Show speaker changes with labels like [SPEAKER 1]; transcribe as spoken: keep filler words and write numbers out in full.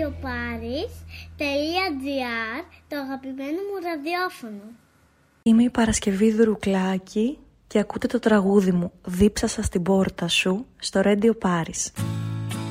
[SPEAKER 1] radioparis τελεία gr, το αγαπημένο μου ραδιόφωνο.
[SPEAKER 2] Είμαι η Παρασκευή Δουρουκλάκη και ακούτε το τραγούδι μου «Δίψασα στην πόρτα σου» στο Radio Paris.